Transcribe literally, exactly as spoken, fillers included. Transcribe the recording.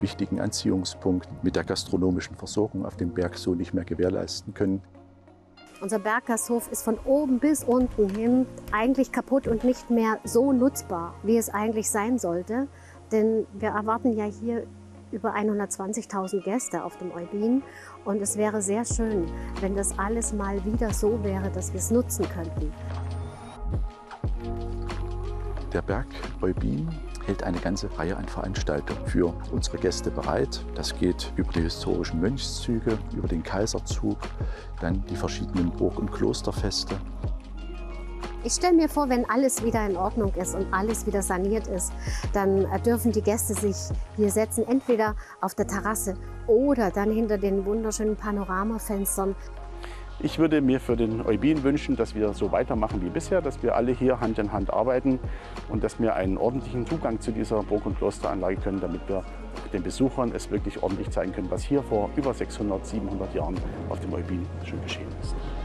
wichtigen Anziehungspunkt mit der gastronomischen Versorgung auf dem Berg so nicht mehr gewährleisten können. Unser Berggasthof ist von oben bis unten hin eigentlich kaputt und nicht mehr so nutzbar, wie es eigentlich sein sollte. Denn wir erwarten ja hier über hundertzwanzigtausend Gäste auf dem Eubin. Und es wäre sehr schön, wenn das alles mal wieder so wäre, dass wir es nutzen könnten. Der Berg Eubin hält eine ganze Reihe an Veranstaltungen für unsere Gäste bereit. Das geht über die historischen Mönchszüge, über den Kaiserzug, dann die verschiedenen Burg- und Klosterfeste. Ich stelle mir vor, wenn alles wieder in Ordnung ist und alles wieder saniert ist, dann dürfen die Gäste sich hier setzen, entweder auf der Terrasse oder dann hinter den wunderschönen Panoramafenstern. Ich würde mir für den Eubin wünschen, dass wir so weitermachen wie bisher, dass wir alle hier Hand in Hand arbeiten und dass wir einen ordentlichen Zugang zu dieser Burg- und Klosteranlage können, damit wir den Besuchern es wirklich ordentlich zeigen können, was hier vor über sechshundert, siebenhundert Jahren auf dem Eubin schon geschehen ist.